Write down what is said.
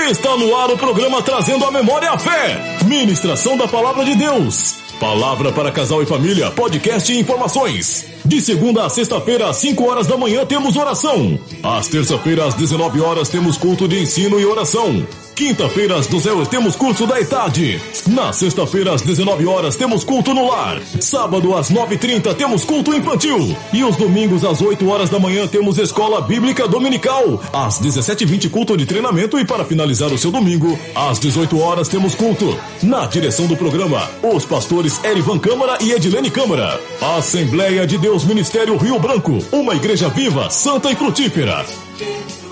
Está no ar o programa Trazendo a Memória à Fé. Ministração da Palavra de Deus. Palavra para casal e família, podcast e informações. De segunda a sexta-feira, às 5 horas da manhã, temos oração. Às terça-feiras, às 19 horas, temos culto de ensino e oração. Quinta-feiras dos Eus temos curso da ETAD. Na sexta-feira, às 19 horas, temos culto no lar. Sábado, às 9h30, temos culto infantil. E os domingos, às 8 horas da manhã, temos escola bíblica dominical. Às 17h20, culto de treinamento. E para finalizar o seu domingo, às 18 horas, temos culto. Na direção do programa, os pastores Erivan Câmara e Edilene Câmara. Assembleia de Deus Ministério Rio Branco. Uma igreja viva, santa e frutífera.